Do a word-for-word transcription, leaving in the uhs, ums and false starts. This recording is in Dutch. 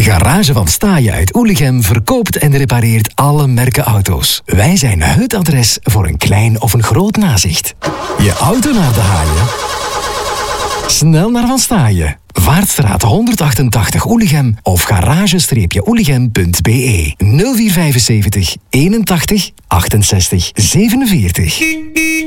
Garage van Staaien uit Oelichem verkoopt en repareert alle merken auto's. Wij zijn het adres voor een klein of een groot nazicht. Je auto naar de haaien? Snel naar Van Staaien. Vaartstraat honderdachtentachtig Oelichem of garage oelichem punt b e nul vier vijfenzeventig eenentachtig achtenzestig zevenenveertig.